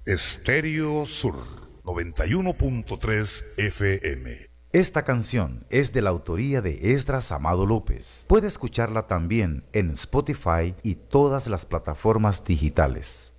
Estéreo Sur 91.3 FM. Esta canción es de la autoría de Esdras Amado López. Puede escucharla también en Spotify y todas las plataformas digitales.